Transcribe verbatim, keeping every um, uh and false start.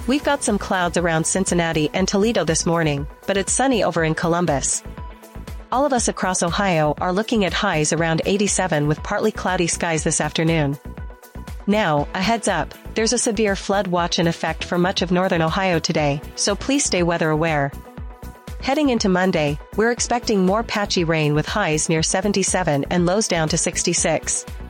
We've got some clouds around Cincinnati and Toledo this morning, but it's sunny over in Columbus. All of us across Ohio are looking at highs around eighty-seven with partly cloudy skies this afternoon. Now, a heads up, there's a severe flood watch in effect for much of northern Ohio today, so please stay weather aware. Heading into Monday, we're expecting more patchy rain with highs near seventy-seven and lows down to sixty-six.